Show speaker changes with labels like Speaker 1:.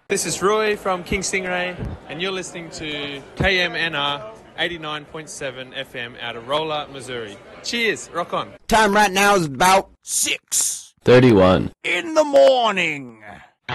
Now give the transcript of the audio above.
Speaker 1: This is Roy from King Stingray, and you're listening to KMNR 89.7 FM out of Rolla, Missouri. Cheers, rock on.
Speaker 2: Time right now is about 6:31
Speaker 3: 31
Speaker 2: in the morning.